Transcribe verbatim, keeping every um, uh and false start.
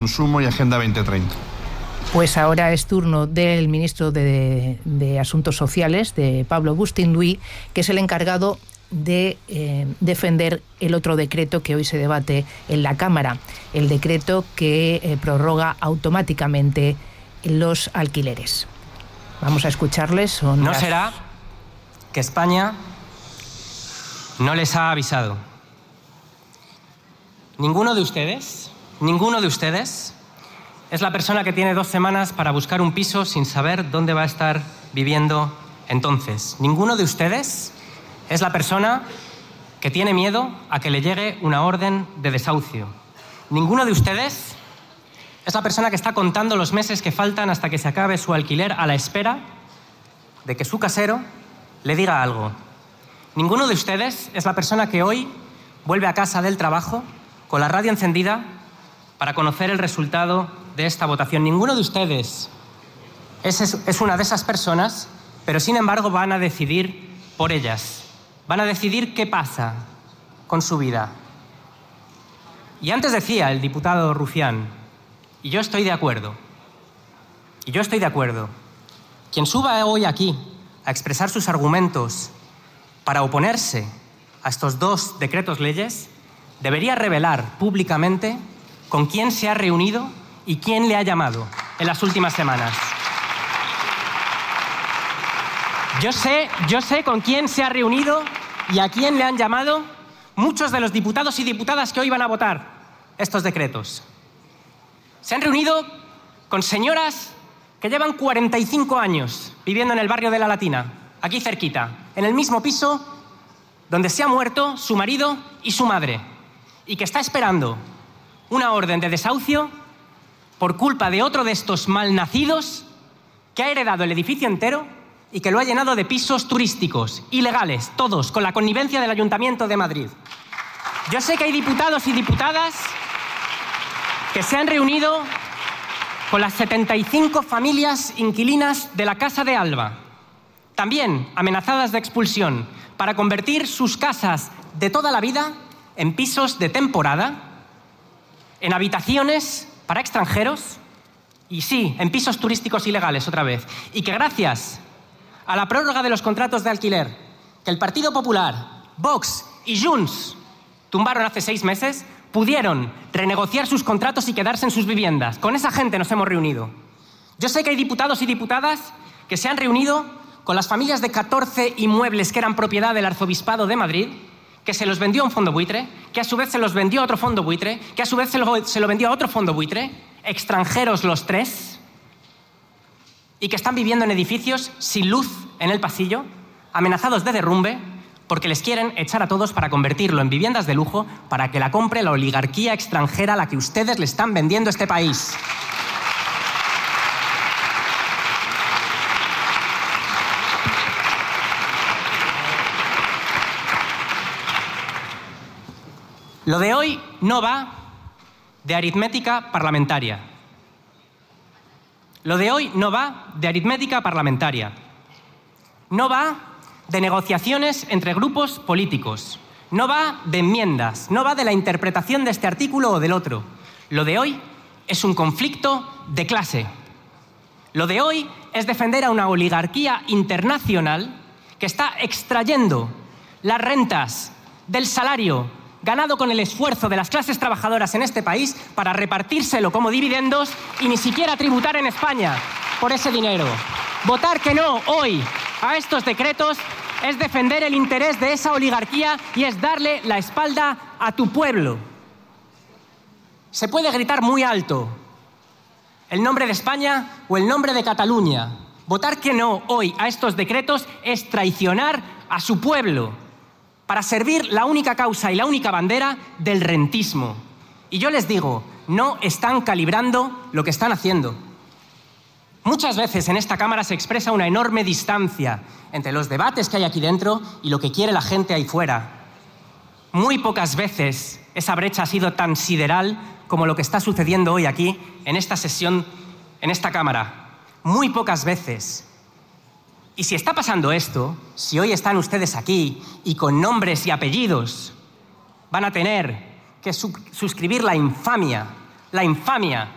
consumo y Agenda veinte treinta. Pues ahora es turno del ministro de, de Asuntos Sociales, de Pablo Bustinduy, que es el encargado de eh, defender el otro decreto que hoy se debate en la Cámara, el decreto que eh, prorroga automáticamente los alquileres. Vamos a escucharles. Son ¿No las... será que España no les ha avisado? Ninguno de ustedes, ninguno de ustedes es la persona que tiene dos semanas para buscar un piso sin saber dónde va a estar viviendo entonces. Ninguno de ustedes es la persona que tiene miedo a que le llegue una orden de desahucio. Ninguno de ustedes es la persona que está contando los meses que faltan hasta que se acabe su alquiler a la espera de que su casero le diga algo. Ninguno de ustedes es la persona que hoy vuelve a casa del trabajo con la radio encendida para conocer el resultado de esta votación. Ninguno de ustedes es, es una de esas personas, pero sin embargo van a decidir por ellas. Van a decidir qué pasa con su vida. Y antes decía el diputado Rufián, y yo estoy de acuerdo, y yo estoy de acuerdo, quien suba hoy aquí a expresar sus argumentos para oponerse a estos dos decretos leyes, debería revelar públicamente con quién se ha reunido y quién le ha llamado en las últimas semanas. Yo sé, yo sé con quién se ha reunido y a quién le han llamado muchos de los diputados y diputadas que hoy van a votar estos decretos. Se han reunido con señoras que llevan cuarenta y cinco años viviendo en el barrio de La Latina, aquí cerquita, en el mismo piso donde se ha muerto su marido y su madre, y que está esperando una orden de desahucio por culpa de otro de estos malnacidos que ha heredado el edificio entero y que lo ha llenado de pisos turísticos, ilegales, todos, con la connivencia del Ayuntamiento de Madrid. Yo sé que hay diputados y diputadas que se han reunido con las setenta y cinco familias inquilinas de la Casa de Alba, también amenazadas de expulsión, para convertir sus casas de toda la vida en pisos de temporada, en habitaciones para extranjeros y sí, en pisos turísticos ilegales otra vez. Y que gracias a la prórroga de los contratos de alquiler que el Partido Popular, Vox y Junts tumbaron hace seis meses, pudieron renegociar sus contratos y quedarse en sus viviendas. Con esa gente nos hemos reunido. Yo sé que hay diputados y diputadas que se han reunido con las familias de catorce inmuebles que eran propiedad del Arzobispado de Madrid, que se los vendió a un fondo buitre, que a su vez se los vendió a otro fondo buitre, que a su vez se lo, se lo vendió a otro fondo buitre, extranjeros los tres, y que están viviendo en edificios sin luz en el pasillo, amenazados de derrumbe, porque les quieren echar a todos para convertirlo en viviendas de lujo para que la compre la oligarquía extranjera a la que ustedes le están vendiendo este país. Lo de hoy no va de aritmética parlamentaria. Lo de hoy no va de aritmética parlamentaria. No va de negociaciones entre grupos políticos. No va de enmiendas. No va de la interpretación de este artículo o del otro. Lo de hoy es un conflicto de clase. Lo de hoy es defender a una oligarquía internacional que está extrayendo las rentas del salario ganado con el esfuerzo de las clases trabajadoras en este país para repartírselo como dividendos y ni siquiera tributar en España por ese dinero. Votar que no hoy a estos decretos es defender el interés de esa oligarquía y es darle la espalda a tu pueblo. Se puede gritar muy alto el nombre de España o el nombre de Cataluña. Votar que no hoy a estos decretos es traicionar a su pueblo para servir la única causa y la única bandera del rentismo. Y yo les digo, no están calibrando lo que están haciendo. Muchas veces en esta Cámara se expresa una enorme distancia entre los debates que hay aquí dentro y lo que quiere la gente ahí fuera. Muy pocas veces esa brecha ha sido tan sideral como lo que está sucediendo hoy aquí, en esta sesión, en esta Cámara. Muy pocas veces. Y si está pasando esto, si hoy están ustedes aquí y con nombres y apellidos van a tener que su- suscribir la infamia, la infamia